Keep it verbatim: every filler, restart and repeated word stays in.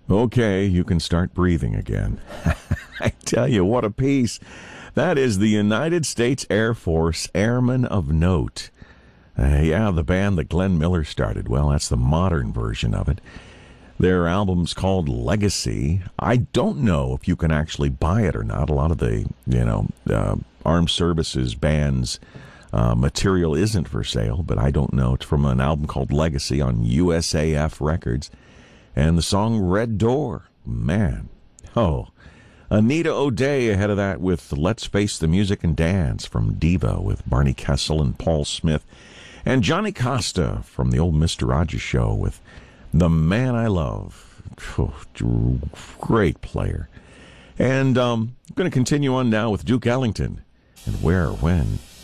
Okay, you can start breathing again. I tell you, what a piece. That is the United States Air Force Airmen of Note. Uh, yeah, the band that Glenn Miller started. Well, that's the modern version of it. Their album's called Legacy. I don't know if you can actually buy it or not. A lot of the, you know, uh, armed services bands uh, material isn't for sale, but I don't know. It's from an album called Legacy on U S A F Records. And the song Red Door. Man. Oh. Anita O'Day ahead of that with Let's Face the Music and Dance from Diva with Barney Kessel and Paul Smith. And Johnny Costa from the old Mister Rogers Show with The Man I Love. Oh, great player. And um, I'm going to continue on now with Duke Ellington and Where, When,